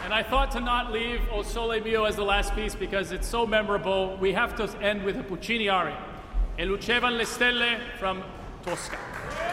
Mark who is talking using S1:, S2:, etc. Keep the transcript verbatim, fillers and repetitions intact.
S1: And I thought to not leave O Sole Mio as the last piece because it's so memorable. We have to end with a Puccini aria, E Lucevan le Stelle from Tosca.